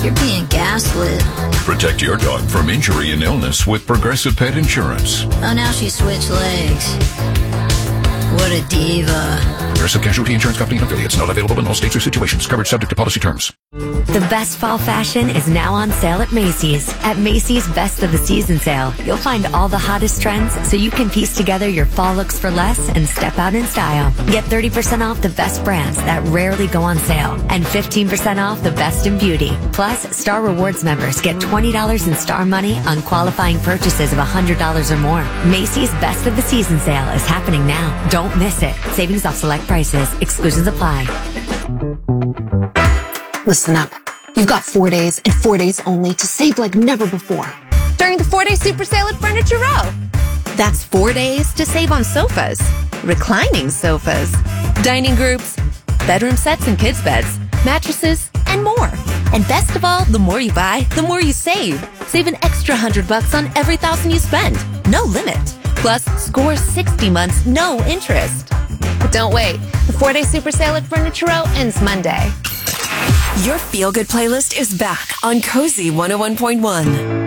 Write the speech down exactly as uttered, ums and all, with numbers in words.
You're being gaslit. Protect your dog from injury and illness with Progressive Pet Insurance. Oh, now she switched legs. What a diva. Progressive Casualty Insurance Company and affiliates. Not available in all states or situations. Coverage subject to policy terms. The best fall fashion is now on sale at Macy's. At Macy's Best of the Season sale, you'll find all the hottest trends so you can piece together your fall looks for less and step out in style. Get thirty percent off the best brands that rarely go on sale and fifteen percent off the best in beauty. Plus, Star Rewards members get twenty dollars in Star Money on qualifying purchases of one hundred dollars or more. Macy's Best of the Season sale is happening now. Don't miss it. Savings off select prices. Exclusions apply. Listen up. You've got four days and four days only to save like never before. During the four-day super sale at Furniture Row. That's four days to save on sofas, reclining sofas, dining groups, bedroom sets and kids' beds, mattresses, and more. And best of all, the more you buy, the more you save. Save an extra hundred bucks on every thousand you spend. No limit. Plus, score sixty months, no interest. But don't wait. The four-day super sale at Furniture Row ends Monday. Your feel-good playlist is back on Cozy one oh one point one.